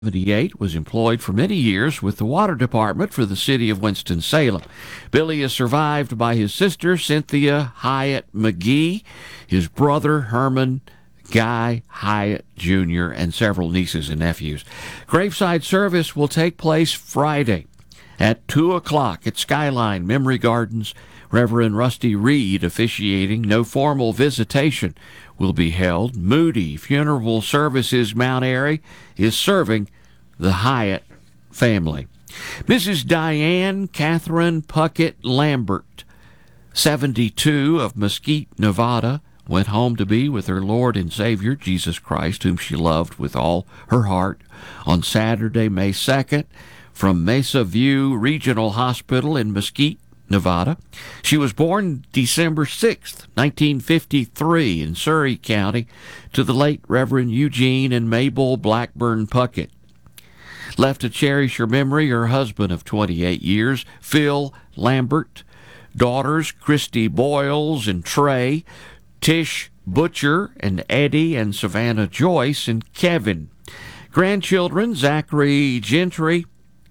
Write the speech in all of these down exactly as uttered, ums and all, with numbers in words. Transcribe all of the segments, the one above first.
seventy-eight, was employed for many years with the water department for the city of Winston-Salem. Billy is survived by his sister, Cynthia Hyatt McGee, his brother, Herman Guy Hyatt Junior, and several nieces and nephews. Graveside service will take place Friday at two o'clock at Skyline Memory Gardens. Reverend Rusty Reed officiating. No formal visitation will be held. Moody Funeral Services Mount Airy is serving the Hyatt family. Missus Diane Catherine Puckett Lambert, seventy-two, of Mesquite, Nevada, went home to be with her Lord and Savior, Jesus Christ, whom she loved with all her heart, on Saturday, May second, from Mesa View Regional Hospital in Mesquite, Nevada. She was born December sixth, nineteen fifty-three, in Surry County, to the late Reverend Eugene and Mabel Blackburn Puckett. Left to cherish her memory, her husband of twenty-eight years, Phil Lambert, daughters Christy Boyles and Trey, Tish Butcher and Eddie and Savannah Joyce and Kevin. Grandchildren Zachary Gentry,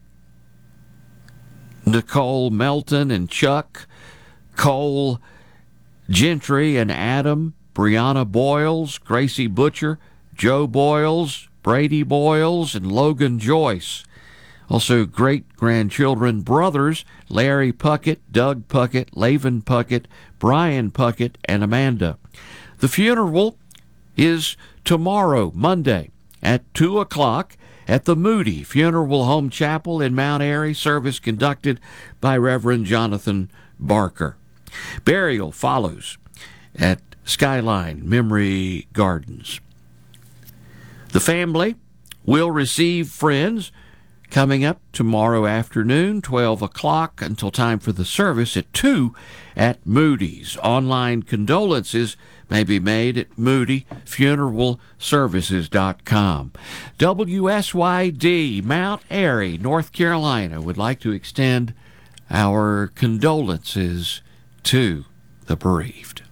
Nicole Melton and Chuck, Cole Gentry and Adam, Brianna Boyles, Gracie Butcher, Joe Boyles, Brady Boyles, and Logan Joyce. Also great-grandchildren, brothers Larry Puckett, Doug Puckett, Laven Puckett, Brian Puckett, and Amanda. The funeral is tomorrow, Monday, at two o'clock at the Moody Funeral Home Chapel in Mount Airy, service conducted by Reverend Jonathan Barker. Burial follows at Skyline Memory Gardens. The family will receive friends coming up tomorrow afternoon, twelve o'clock, until time for the service at two at Moody's. Online condolences may be made at moody funeral services dot com. W S Y D, Mount Airy, North Carolina, would like to extend our condolences to the bereaved.